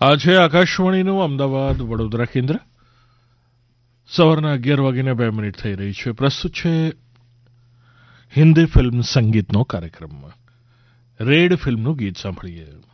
આ છે આકાશવાણીનું અમદાવાદ વડોદરા કેન્દ્ર. સવારના 11:02 થઈ રહી છે. પ્રસ્તુત છે હિન્દી ફિલ્મ સંગીતનો કાર્યક્રમ. રેડ ફિલ્મનું ગીત સાંભળીએ.